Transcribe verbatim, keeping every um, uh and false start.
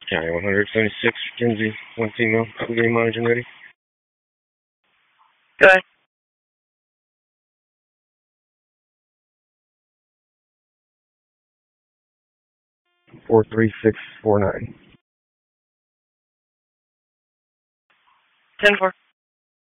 County one seventy-six, Kinsey, one female, two game monitoring ready. Go ahead. four three six four nine. ten four.